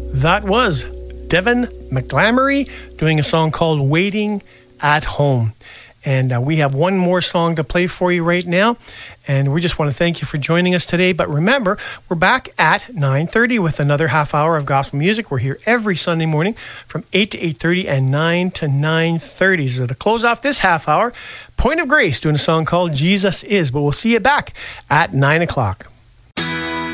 That was Devin McGlamory doing a song called Waiting at Home. And we have one more song to play for you right now. And we just want to thank you for joining us today. But remember, we're back at 9:30 with another half hour of gospel music. We're here every Sunday morning from 8 to 8:30 and 9 to 9:30. So to close off this half hour, Point of Grace doing a song called Jesus Is. But we'll see you back at 9 o'clock.